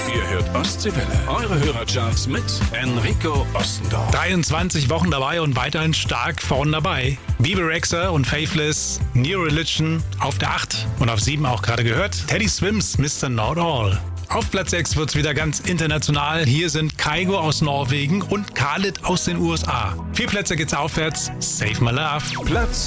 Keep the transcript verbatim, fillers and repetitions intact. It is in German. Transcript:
Ihr hört Ostseewelle. Eure Hörercharts mit Enrico Ostendorf. dreiundzwanzig Wochen dabei und weiterhin stark vorn dabei. Bebe Rexha und Faithless, New Religion auf der acht und auf sieben auch gerade gehört. Teddy Swims, Mister Not All. Auf Platz sechs wird's wieder ganz international. Hier sind Kygo aus Norwegen und Khalid aus den U S A. Vier Plätze geht's aufwärts. Save My Love. Platz